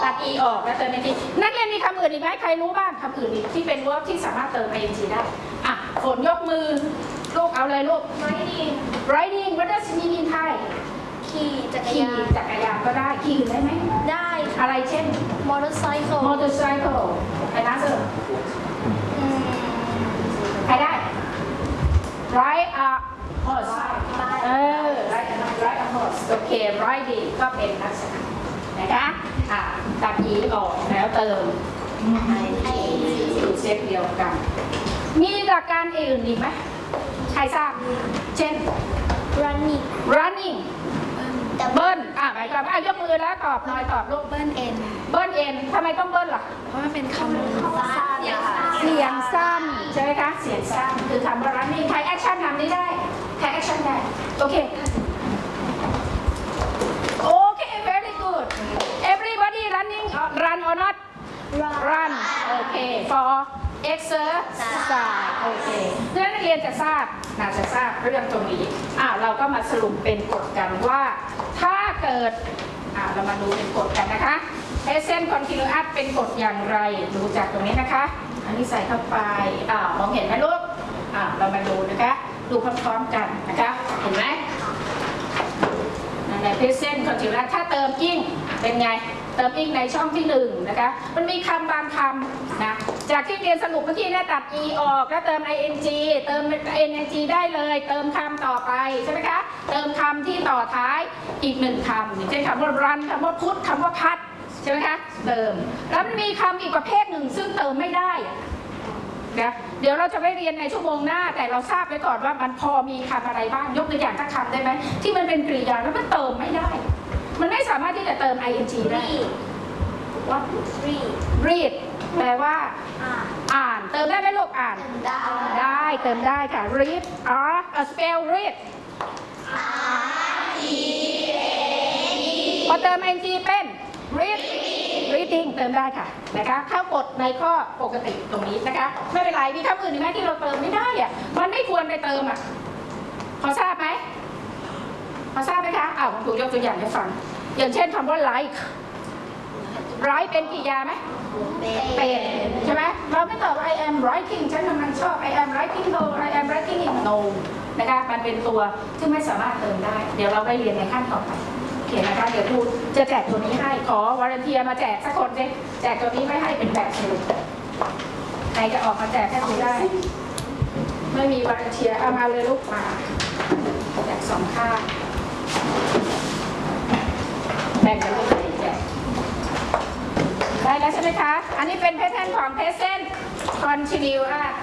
ตัด e ออกแล้วเติม ing นักเรียนมีคำอื่นอีกไหมใครรู้บ้างคำอื่นอีกที่เป็น verb ที่สามารถเติม ing ได้อ่ะฝนยกมือลูกเอาเลยลูก riding what does it mean in Thai ขี่จักรขี่ยานจักรยานก็ได้ขี่อื่นได้ไหมได้อะไรเช่น motorcycle motorcycle ใครนะเซอร์ใครได้ ride a horse ride a horse โอเค riding ก็เป็นลักษณะนะคะตัด e ออกแล้วเติมเซตเดียวกันมีหลักการอื่นอีกไหมใครทราบเช่น running เบิ้ลหมายความว่ายกมือแล้วตอบหน่อยตอบลูกเบิ้ล n เบิ้ลเอ็นทำไมต้องเบิ้ลล่ะเพราะมันเป็นคำสั้นเสียงสั้นใช่ไหมคะเสียงสั้นคือคำว่า running ใครแอคชั่นทำนี้ได้ใครแอคชั่นได้โอเค very good everybody running run or not run โอเค for exercise โอเคเพื่อนนักเรียนจะทราบน่าจะทราบเรื่องตรงนี้เราก็มาสรุปเป็นกฎกันว่าถ้าเกิดเรามาดูเป็นกฎกันนะคะ present continuous เป็นกฎอย่างไรดูจากตรงนี้นะคะอันนี้ใส่เข้าไปมองเห็นไหมลูกเรามาดูนะคะดูพร้อมๆกันนะคะเห็นไหมใน present continuous ถ้าเติม ing เป็นไงเติม ing ในช่องที่1นะคะมันมีคำบางคำนะจากที่เรียนสรุปเมื่อกี้เนี่ยตัด e ออกแล้วเติม ing เติม ing ได้เลยเติมคำต่อไปใช่ไหมคะเติมคำที่ต่อท้ายอีก1คำอย่างเช่นคำว่า run คำว่าพุทคำว่าพัดใช่ไหมคะเติมแล้วมันมีคำอีกประเภทหนึ่งซึ่งเติมไม่ได้นะเดี๋ยวเราจะไปเรียนในชั่วโมงหน้าแต่เราทราบไว้ก่อนว่ามันพอมีคำอะไรบ้างยกตัวอย่างสักคำได้ไหมที่มันเป็นกริยาแล้วมันเติมไม่ได้มันไม่สามารถที่จะเติม ing ได้ what read แปลว่าอ่านเติมได้ไหมลูกอ่านได้เติมได้ค่ะ read spell read พอเติม ing เป็น reading เติมได้ค่ะนะคะเข้ากฎในข้อปกติตรงนี้นะคะไม่เป็นไรมีคำอื่นไหมที่เราเติมไม่ได้มันไม่ควรไปเติมพอทราบไหมคะผมถูกยกตัวอย่างให้ฟังอย่างเช่นคำว่า like เป็นกริยาไหมเป็นใช่ไหมเราไม่ตอบ I am writing ฉันกำลังชอบ I am writing no I am writing in no นะคะมันเป็นตัวที่ไม่สามารถเติมได้เดี๋ยวเราไปเรียนในขั้นต่อไปโอเคนะคะเดี๋ยวครูจะแจกตัวนี้ให้ขอวอลันเทียมาแจกสักคนสิแจกตัวนี้ไม่ให้เป็นแบบสรุปใครจะออกมาแจกให้ครูได้ไม่มีวอลันเทียเอามาเลยลูกมาแจก2 ข้างแบ่งกันลูกไหนแจกได้แล้วใช่ไหมคะอันนี้เป็นแพทเทิร์นของ present continuous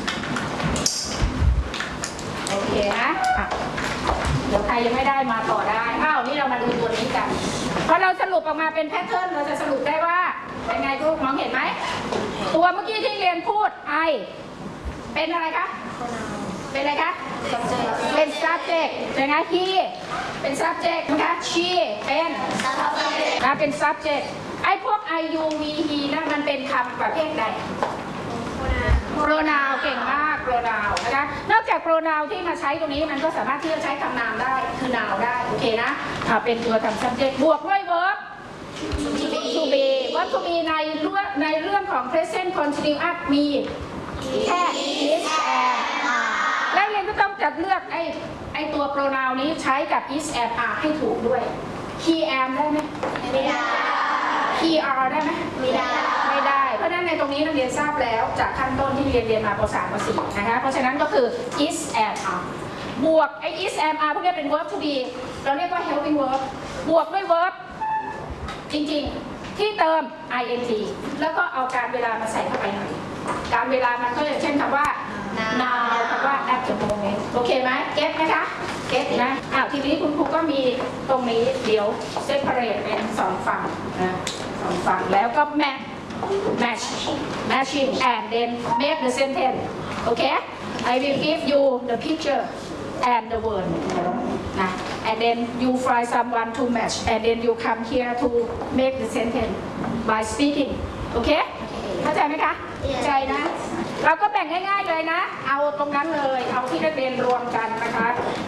โอเคนะเดี๋ยวใครยังไม่ได้มาต่อได้นี่เรามาดูตัวนี้กันพอเราสรุปออกมาเป็นแพทเทิร์นเราจะสรุปได้ว่าเป็นไงลูกมองเห็นไหมตัวเมื่อกี้ที่เรียนพูด I เป็นอะไรคะเป็นอะไรคะเป็น subject ใช่ไหม he เป็น subject นะคะ she เป็น subject ไอ้พวก I you we he นั่นมันเป็นคำประเภทใด pronoun เก่งมาก pronoun นะคะนอกจาก pronoun ที่มาใช้ตรงนี้มันก็สามารถที่จะใช้คำนามได้คือ noun ได้โอเคนะเป็นตัวทำ subject บวกด้วย verb to be verb to be ในเรื่องของ present continuous มีแค่ is and are แล้วเรียนก็ต้องจัดเลือกไอ้ตัว pronoun นี้ใช้กับ is and are ให้ถูกด้วย he am ได้ไหมไม่ได้ he are ได้ไหมไม่ได้เพราะฉะนั้นในตรงนี้นักเรียนทราบแล้วจากขั้นต้นที่เรียนมาป .3 ป .4 นะคะเพราะฉะนั้นก็คือ is and are บวกไอ้ is and are พวกนี้เป็น verb to be เราเรียกว่า helping verb บวกด้วย verb จริงๆที่เติม ing แล้วก็เอาการเวลามาใส่เข้าไปหน่อยการเวลามันก็อย่างเช่นคำว่า now คำว่า at the moment โอเคไหมเก็ตไหมคะเก็ตนะทีนี้คุณครูก็มีตรงนี้เดี๋ยว separate เป็น2 ฝั่งนะ2 ฝั่งแล้วก็ matching and then make the sentence โอเค I will give you the picture and the word นะ and then you find someone to match and then you come here to make the sentence by speaking โอเคเข้าใจไหมคะเข้าใจนะเราก็แบ่งง่ายๆเลยนะเอาตรงนั้นเลยเอาที่นักเรียนรวมกันนะคะ